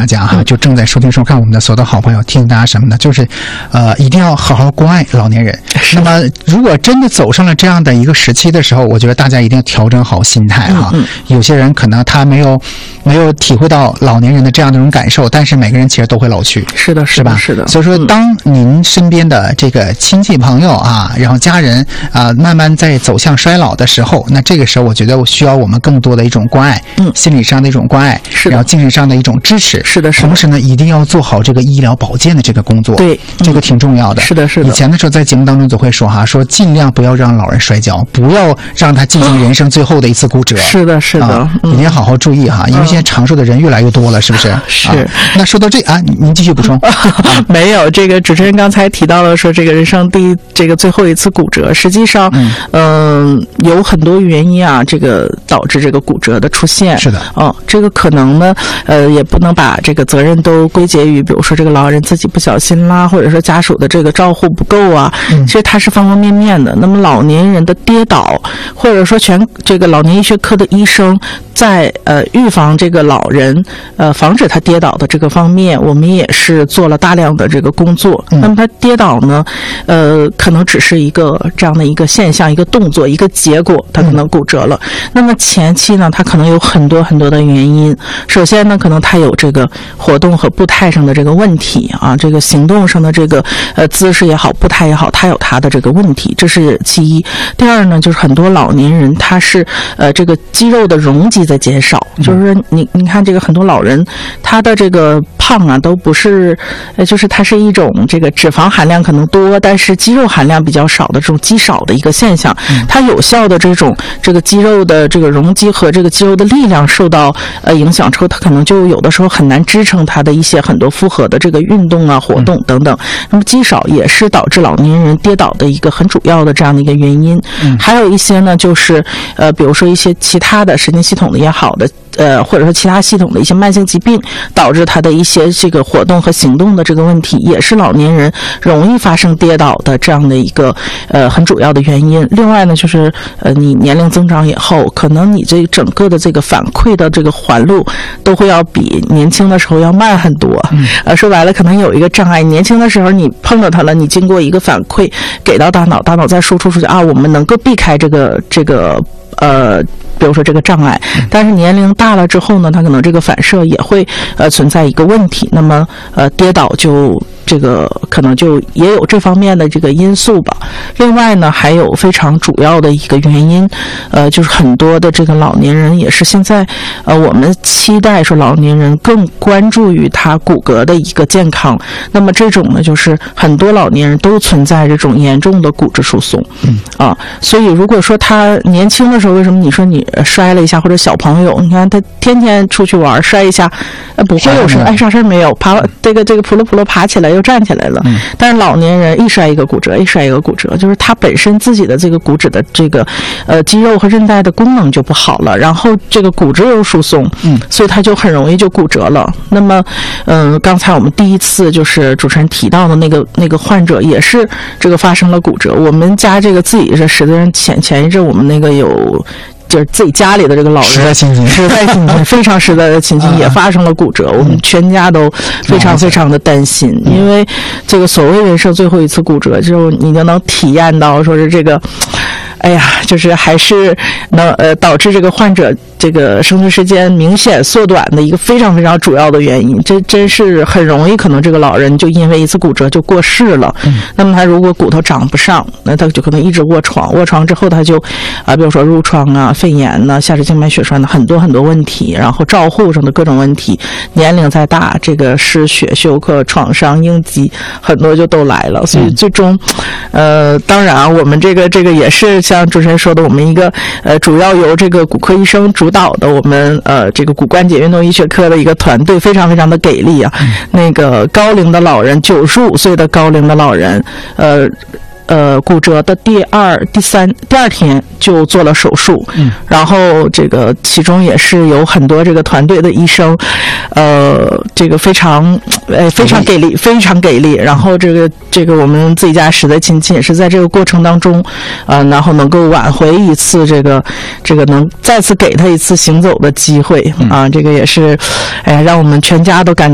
家哈，就正在收听收看我们的所有的好朋友，提醒大家什么呢？就是一定要好好关爱老年人。那么如果真的走上了这样的一个时期的时候，我觉得大家一定要调整好心态哈。有些人可能他没有体会到老年人的这样的一种感受，但是每个人其实都会老去。 是的， 是吧？ 是的。 所以说，当您身边的这个亲戚朋友啊，然后家人啊，慢慢在走向衰老的时候，那这个时候我觉得需要我们更多的一种关爱，心理上的一种关爱，然后精神上的一种支持。 是的， 同时呢，一定要做好这个医疗保健的这个工作。 对， 这个挺重要的。 是的，是的。 以前的时候在节目当中总会说哈，说尽量不要让老人摔跤，不要让他进行人生最后的一次骨折。 是的，是的， 一定要好好注意哈，因为现在长寿的人越来越多了，是不是？ 是。 那说到这啊，您继续补充。 没有，这个主持人刚才提到了说这个人生最后一次骨折，实际上有很多原因啊，这个导致这个骨折的出现。 是的， 这个可能呢也不能把这个责任都归结于比如说这个老人自己不小心啦，或者说家属的这个照护不够啊，其实它是方方面面的。那么老年人的跌倒，或者说这个老年医学科的医生在预防这个老人防止他跌倒的这个方面，我们也是做了大量的这个工作。那么他跌倒呢可能只是一个这样的一个现象，一个动作，一个结果，他可能骨折了。那么前期呢，他可能有很多很多的原因。首先呢，可能他有这个活动和步态上的这个问题啊，这个行动上的这个姿势也好，步态也好，他有他的这个问题，这是其一。第二呢，就是很多老年人他是这个肌肉的容积在减少，就是你看这个很多老人他的这个胖啊都不是就是它是一种这个脂肪含量可能多，但是肌肉含量比较少的这种肌少的一个现象。它有效的这个肌肉的这个容积和这个肌肉的力量受到影响之后，它可能就有的时候很难支撑它的一些很多复合的这个运动啊活动等等。那么肌少也是导致老年人跌倒的一个很主要的这样的一个原因。还有一些呢就是比如说一些其他的神经系统的也好的或者说其他系统的一些慢性疾病导致他的一些这个活动和行动的这个问题，也是老年人容易发生跌倒的这样的一个很主要的原因。另外呢，就是你年龄增长以后，可能你这整个的这个反馈的这个环路都会要比年轻的时候要慢很多。说白了，可能有一个障碍，年轻的时候你碰到它了，你经过一个反馈给到大脑，大脑再输出出去啊，我们能够避开这个比如说这个障碍。但是年龄大了之后呢，它可能这个反射也会存在一个问题，那么跌倒就这个可能就也有这方面的这个因素吧。另外呢，还有非常主要的一个原因就是很多的这个老年人也是现在我们期待说老年人更关注于他骨骼的一个健康。那么这种呢，就是很多老年人都存在这种严重的骨质疏松。所以如果说他年轻的时候，为什么你说你摔了一下，或者小朋友你看他天天出去玩摔一下不会有什么啥事没有，这个扑噜扑噜爬起来又站起来了。但是老年人一摔一个骨折，一摔一个骨折，就是他本身自己的这个骨质的这个肌肉和韧带的功能就不好了，然后这个骨质又疏松，所以他就很容易就骨折了。那么刚才我们第一次就是主持人提到的那个患者也是这个发生了骨折。我们家这个自己是实际上前一阵我们那个有就是自己家里的这个老人，实在亲戚，非常实在的亲戚也发生了骨折，我们全家都非常非常的担心。因为这个所谓人生最后一次骨折，就你就能体验到说是这个哎呀，就是还是能导致这个患者这个生存时间明显缩短的一个非常非常主要的原因。这真是很容易可能这个老人就因为一次骨折就过世了。那么他如果骨头长不上，那他就可能一直卧床之后他就比如说褥疮啊、肺炎呢、下肢静脉血栓的很多很多问题，然后照护上的各种问题，年龄再大，这个失血、休克、创伤、应激很多就都来了。所以最终当然我们这个也是像主持人说的，我们一个主要由这个骨科医生主导的我们这个骨关节运动医学科的一个团队非常非常的给力啊。那个高龄的老人，95岁的高龄的老人骨折的第二天就做了手术。然后这个其中也是有很多这个团队的医生这个非常给力，非常给力。然后这个我们自己家实在亲戚也是在这个过程当中然后能够挽回一次这个能再次给他一次行走的机会啊。这个也是让我们全家都感觉